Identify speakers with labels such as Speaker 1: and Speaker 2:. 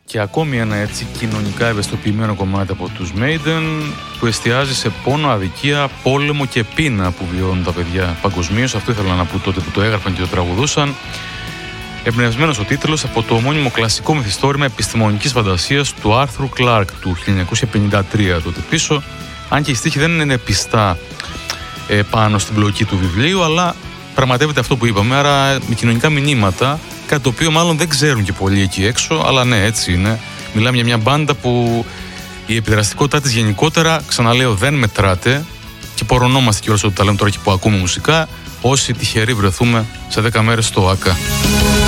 Speaker 1: Και ακόμη ένα έτσι κοινωνικά ευαισθητοποιημένο κομμάτι από τους Maiden που εστιάζει σε πόνο, αδικία, πόλεμο και πείνα που βιώνουν τα παιδιά παγκοσμίως. Αυτό ήθελα να πω τότε που το έγραφαν και το τραγουδούσαν. Εμπνευσμένος ο τίτλος από το ομώνυμο κλασικό μυθιστόρημα επιστημονικής φαντασίας του Άρθρου Κλάρκ του 1953 τότε πίσω, αν και οι στίχοι δεν είναι πιστά πάνω στην πλοκή του βιβλίου, αλλά πραγματεύεται αυτό που είπαμε, άρα με κοινωνικά μηνύματα, κάτι το οποίο μάλλον δεν ξέρουν και πολλοί εκεί έξω, αλλά ναι, έτσι είναι. Μιλάμε για μια μπάντα που η επιδραστικότητά της γενικότερα, ξαναλέω, δεν μετράται και πορωνόμαστε κιόλας ότι τα λέμε τώρα και που ακούμε μουσικά, όσοι τυχεροί βρεθούμε σε 10 μέρες στο ΆΚΑ.